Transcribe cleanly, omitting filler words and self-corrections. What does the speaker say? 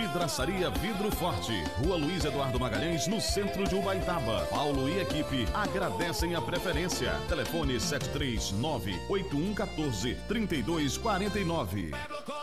Vidraçaria Vidro Forte, Rua Luiz Eduardo Magalhães, no centro de Ubaitaba. Paulo e equipe agradecem a preferência. Telefone 739-8114-3249.